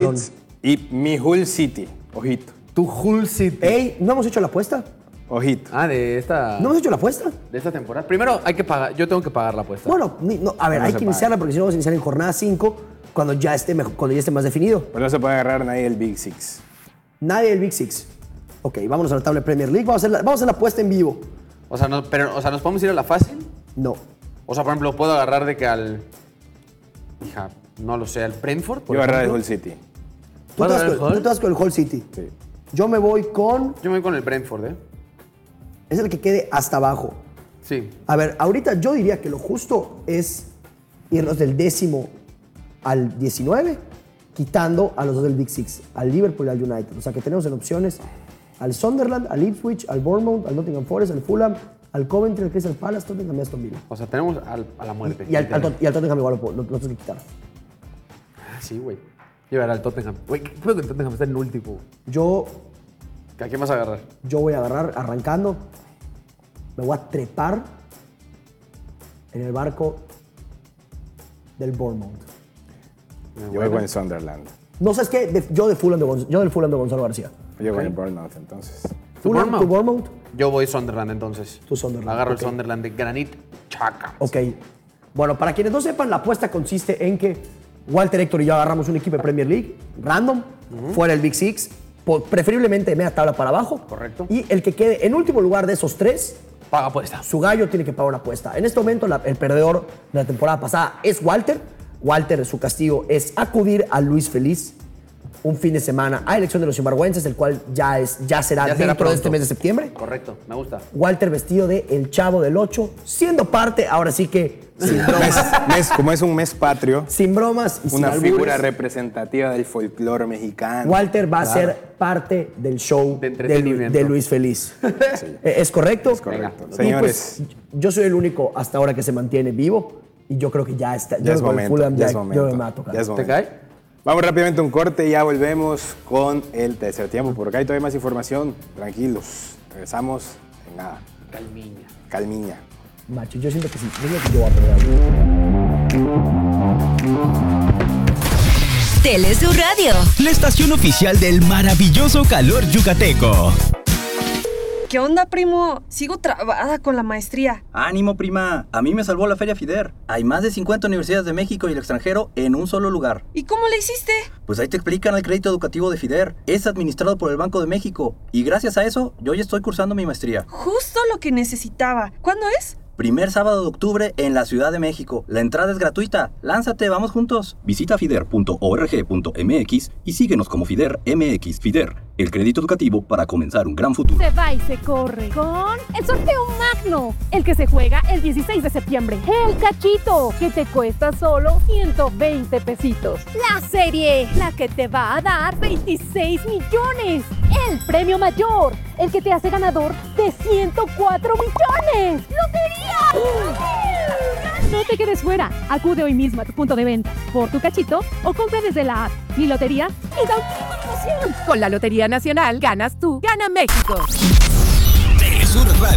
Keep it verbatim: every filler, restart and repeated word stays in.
Rockets y mi Hull City. Ojito. Tu Hull City. Ey, ¿no hemos hecho la apuesta? Ojito. Ah, de esta... ¿No hemos hecho la apuesta? De esta temporada. Primero hay que pagar, yo tengo que pagar la apuesta. Bueno, ni- no, a ver, No hay se que paga. iniciarla porque si no vamos a iniciar en jornada cinco cuando ya esté, mejor- cuando ya esté más definido. Pero no se puede agarrar nadie del Big Six. Nadie del Big Six. Ok, vámonos a la tabla de Premier League. Vamos a hacer la, vamos a hacer la apuesta en vivo. O sea, no, pero, o sea, ¿nos podemos ir a la fácil? No. O sea, por ejemplo, ¿puedo agarrar de que al... Hija, no lo sé, al Brentford, por Yo agarrar el ejemplo? Hull City. Tú te, ¿Vas a vas dar el con, Hull? tú te vas con el Hull City. Sí. Yo me voy con... Yo me voy con el Brentford, ¿eh? Es el que quede hasta abajo. Sí. A ver, ahorita yo diría que lo justo es irnos del décimo al diecinueve, quitando a los dos del Big Six, al Liverpool y al United. O sea que tenemos en opciones al Sunderland, al Ipswich, al Bournemouth, al Nottingham Forest, al Fulham, al Coventry, al Crystal Palace, Tottenham y Aston Villa. O sea, tenemos al- a la muerte. Y al, al, literal. Tot- y al Tottenham igual lo, puedo- lo, lo tengo que quitar. Ah, sí, güey. Yo era al Tottenham. Güey, ¿qué puedo que el Tottenham está en último? Yo, ¿A quién vas a agarrar? yo voy a agarrar, arrancando, me voy a trepar en el barco del Bournemouth. Yo voy con el Sunderland. No sabes qué, De- yo, de Fulham de Gonz- yo del Fulham de Gonzalo García. Yo con el Bournemouth, entonces. ¿Tu Fulham, Bournemouth? tu Bournemouth. Yo voy Sunderland entonces. Tú Sunderland, Agarro ok. el Sunderland de Granit Xhaka. Ok. Bueno, para quienes no sepan, la apuesta consiste en que Walter, Héctor y yo agarramos un equipo de Premier League, random, fuera del Big Six, po- preferiblemente de media tabla para abajo. Correcto. Y el que quede en último lugar de esos tres, Paga apuesta. su gallo tiene que pagar una apuesta. En este momento, la- el perdedor de la temporada pasada es Walter. Walter, su castigo es acudir a Luis Feliz un fin de semana a elección de los sinvergüenzas, el cual ya, es, ya será Ya será dentro de pronto. este mes de septiembre. Correcto, me gusta. Walter vestido de El Chavo del Ocho, siendo parte, ahora sí que, sin Mes, bromas, mes- como es un mes patrio, sin bromas y sin una albures, figura representativa del folclore mexicano. Walter va a ser parte del show De de, Lu- entretenimiento. de Luis Feliz. Eh, ¿Es correcto? Es correcto. Y Señores, pues, yo soy el único hasta ahora que se mantiene vivo y yo creo que ya está. ya yo es con el momento. Fulham Ya ya- es momento. Yo me mato, cara. Ya es ¿Te momento. cae? Vamos rápidamente a un corte y ya volvemos con el tercer tiempo. Por acá hay todavía más información. Tranquilos. Regresamos en nada. Calmiña. Calmiña. Macho, yo siento que sí. Yo siento que yo voy a perder. Telesur Radio. La estación oficial del maravilloso calor yucateco. ¿Qué onda, primo? Sigo trabada con la maestría. Ánimo, prima. A mí me salvó la Feria FIDER. Hay más de cincuenta universidades de México y el extranjero en un solo lugar. ¿Y cómo le hiciste? Pues ahí te explican el crédito educativo de FIDER. Es administrado por el Banco de México. Y gracias a eso, yo ya estoy cursando mi maestría. Justo lo que necesitaba. ¿Cuándo es? Primer sábado de octubre en la Ciudad de México. La entrada es gratuita. Lánzate, vamos juntos. Visita fider punto org punto mx y síguenos como FIDER M X. FIDER, el crédito educativo para comenzar un gran futuro. Se va y se corre con el sorteo magno, el que se juega el dieciséis de septiembre. El cachito, que te cuesta solo ciento veinte pesitos. La serie, la que te va a dar veintiséis millones. El premio mayor, el que te hace ganador de ciento cuatro millones. ¡Lotería! No te quedes fuera. Acude hoy mismo a tu punto de venta por tu cachito o compra desde la app Mi Lotería y da un emoción. Con la Lotería Nacional ganas tú, gana México. Telesur Radio.